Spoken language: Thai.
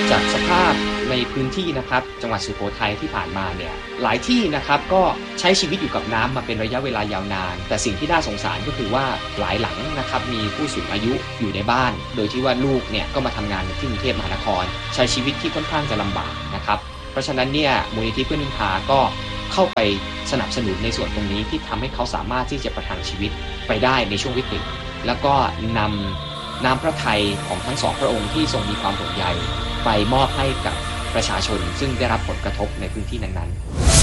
จากสภาพในพื้นที่นะครับจังหวัดสุโขทัยที่ผ่านมาเนี่ยหลายที่นะครับก็ใช้ชีวิตอยู่กับน้ำมาเป็นระยะเวลายาวนานแต่สิ่งที่น่าสงสารก็คือว่าหลายหลังนะครับมีผู้สูงอายุอยู่ในบ้านโดยที่ว่าลูกเนี่ยก็มาทำงานที่กรุงเทพมหานครใช้ชีวิตที่ค่อนข้างจะลำบากนะครับเพราะฉะนั้นเนี่ยมูลนิธิเพื่อนพึ่งพาก็เข้าไปสนับสนุนในส่วนตรงนี้ที่ทำให้เขาสามารถที่จะประทังชีวิตไปได้ในช่วงวิกฤตแล้วก็นำน้ำพระทัยของทั้งสองพระองค์ที่ทรงมีความห่วงใยไปมอบให้กับประชาชนซึ่งได้รับผลกระทบในพื้นที่นั้นๆ